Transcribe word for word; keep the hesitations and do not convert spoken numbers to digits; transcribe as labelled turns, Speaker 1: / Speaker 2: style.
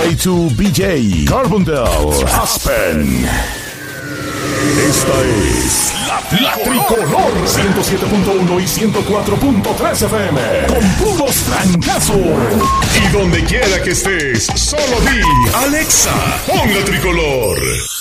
Speaker 1: K dos B J, Carbondale, Aspen. Esta es La, la Tricolor ciento siete punto uno y ciento cuatro punto tres F M. Con puros trancazos. Y donde quiera que estés, solo di Alexa, pon La Tricolor.